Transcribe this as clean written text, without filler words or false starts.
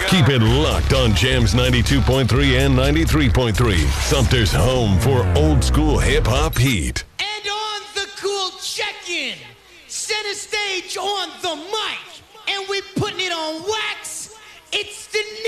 Keep it locked on Jams 92.3 and 93.3. Sumter's home for old school hip hop heat. And on the cool check-in, center stage on the mic, and we're putting it on wax. It's the